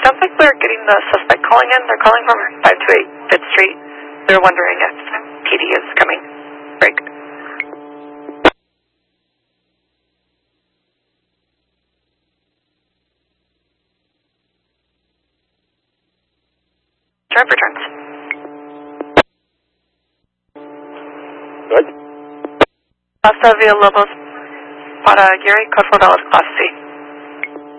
sounds like we're getting the suspect calling in. They're calling from 528 5th Street. They're wondering if PD is coming. Break. Drive returns. Good. Plaza Villalobos para Gary, code 4 Class C.